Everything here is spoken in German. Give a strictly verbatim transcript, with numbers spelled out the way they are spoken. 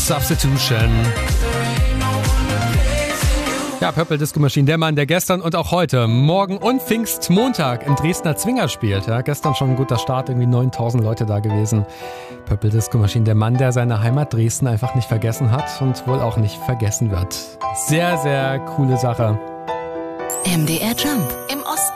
Substitution. Ja, Purple Disco Machine, der Mann, der gestern und auch heute, morgen und Pfingstmontag im Dresdner Zwinger spielt. Ja, gestern schon ein guter Start, irgendwie neuntausend Leute da gewesen. Purple Disco Machine, der Mann, der seine Heimat Dresden einfach nicht vergessen hat und wohl auch nicht vergessen wird. Sehr, sehr coole Sache. M D R Jump im Osten.